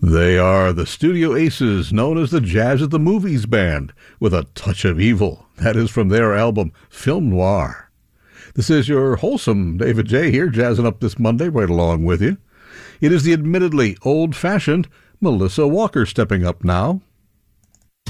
They are the studio aces known as the Jazz at the Movies Band with a touch of evil. That is from their album Film Noir. This is your wholesome David J. here, jazzing up this Monday right along with you. It is the admittedly old-fashioned Melissa Walker stepping up now.